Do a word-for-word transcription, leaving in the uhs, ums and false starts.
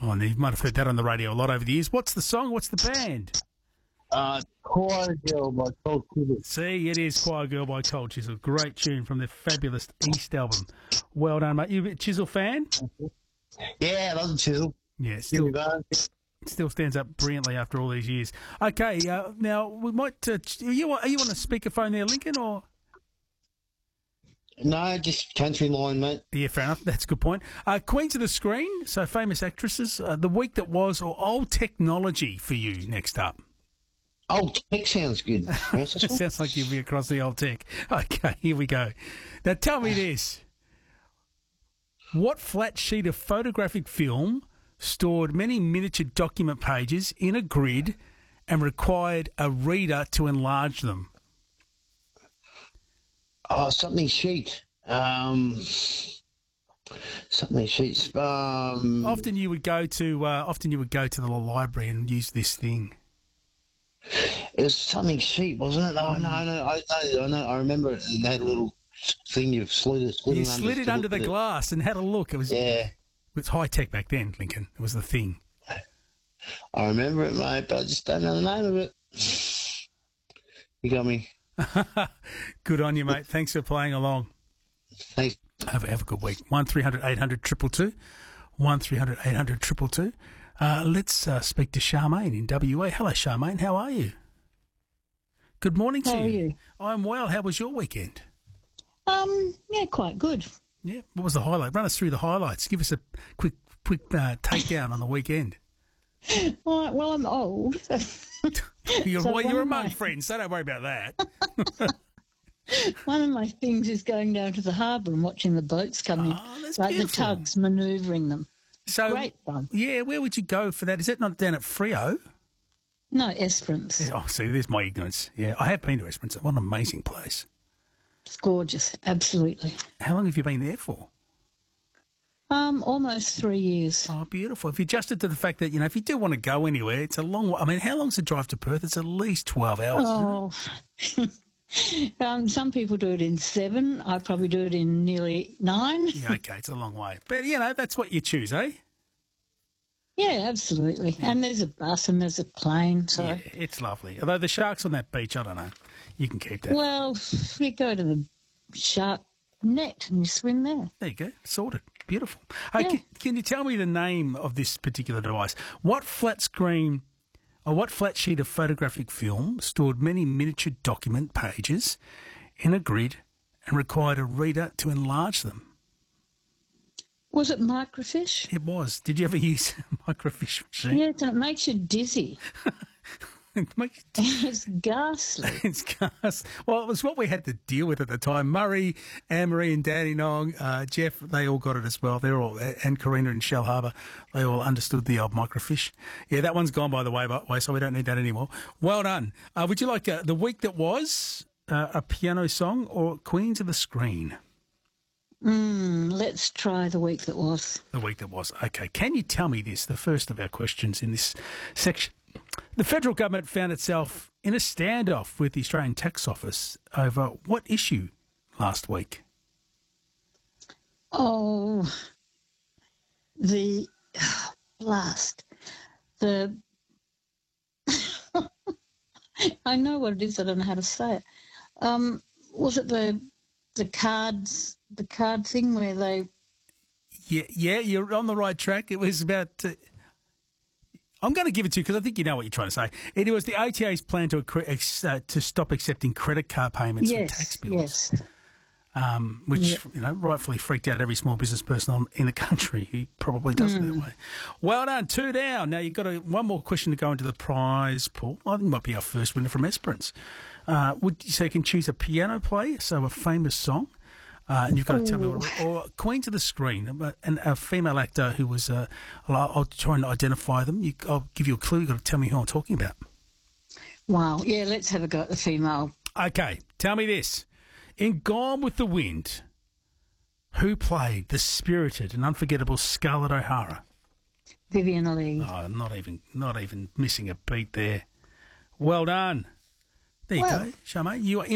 on. You might have heard that on the radio a lot over the years. What's the song? What's the band? Uh, Choir Girl by Cold Chisel. See, it is Choir Girl by Cold Chisel. Great tune from their fabulous East album. Well done, mate. You a Chisel fan? Yeah, I love the Chisel. Yeah, still, still stands up brilliantly after all these years. Okay, uh, now we might. Uh, are you are you on a speakerphone there, Lincoln, or? No, just country line, mate. Yeah, fair enough. That's a good point. Uh, Queens of the Screen, so famous actresses. Uh, the week that was, or old technology for you. Next up. Old tech sounds good. Sounds like you'll be across the old tech. Okay, here we go. Now tell me this. What flat sheet of photographic film stored many miniature document pages in a grid and required a reader to enlarge them? Oh, something sheet. Um, something sheets. Um, often you would go to uh, often you would go to the library and use this thing. It was something sheet, wasn't it? Oh, no, no, I, I, I know. I remember it. It had a little thing you slid it. Slid you it slid under, it under the glass and had a look. It was yeah. It was high tech back then, Lincoln. It was the thing. I remember it, mate, but I just don't know the name of it. You got me. Good on you, mate. Thanks for playing along. Thanks. Have, have a good week. One three hundred eight hundred two two two. One three hundred eight hundred two two two. Uh, let's uh, speak to Charmaine in W A. Hello, Charmaine. How are you? Good morning to How you. are you? I'm well. How was your weekend? Um, yeah, quite good. Yeah. What was the highlight? Run us through the highlights. Give us a quick, quick uh, takedown on the weekend. All right, well, I'm old. You're, So well, you're one among my- friends, so don't worry about that. One of my things is going down to the harbour and watching the boats come in, Oh, that's like beautiful. the tugs manoeuvring them. So, Great fun. yeah, where would you go for that? Is that not down at Frio? No, Esperance. Oh, see, there's my ignorance. Yeah, I have been to Esperance. What an amazing place. It's gorgeous, absolutely. How long have you been there for? Um, almost three years. Oh, beautiful. If you adjusted to the fact that, you know, if you do want to go anywhere, it's a long way. I mean, how long's the drive to Perth? It's at least twelve hours. Oh, um, some people do it in seven. I probably do it in nearly nine. Yeah, okay, it's a long way. But, you know, that's what you choose, eh? Yeah, absolutely. And there's a bus and there's a plane. So, Yeah, it's lovely. Although the sharks on that beach, I don't know. You can keep that. well, we go to the shark net and you swim there. There you go. Sorted. Beautiful. Hey, Yeah. can, can you tell me the name of this particular device? What flat screen or what flat sheet of photographic film stored many miniature document pages in a grid and required a reader to enlarge them? Was it microfiche? It was. Did you ever use a microfiche machine? Yeah, it makes you dizzy. It makes- It's ghastly. It's gas. Well, it was what we had to deal with at the time. Murray, Anne-Marie and Danny Nong, uh, Jeff, they all got it as well. They're all, and Karina in Shell Harbour, they all understood the old microfiche. Yeah, that one's gone by the way, by the way, so we don't need that anymore. Well done. Uh, would you like uh, the week that was, uh, a piano song, or Queens of the Screen? Mm, let's try the week that was. The week that was. Okay. Can you tell me this, the first of our questions in this section? The federal government found itself in a standoff with the Australian Tax Office over what issue last week? Oh, the blast. The I know what it is. I don't know how to say it. Um, was it the the cards, the card thing where they? Yeah, yeah, you're on the right track. It was about. Uh, I'm going to give it to you because I think you know what you're trying to say. It was the A T A's plan to accre- uh, to stop accepting credit card payments Yes, for tax bills, yes. um, which Yeah. you know rightfully freaked out every small business person on, in the country. He probably does it that way. Well done, two down. Now you've got a, one more question to go into the prize pool. I think it might be our first winner from Esperance. Uh, would you say you can choose a piano player, so a famous song? Uh, and you've got to tell me what, or Queen to the Screen, but- and a female actor who was. Uh, I'll, I'll try and identify them. You, I'll give you a clue. You've got to tell me who I'm talking about. Wow. Yeah, let's have a go at the female. Okay, tell me this: in Gone with the Wind, who played the spirited and unforgettable Scarlett O'Hara? Vivian Lee. Oh, not even, not even missing a beat there. Well done. There you Well. go, Charmaine. You are in.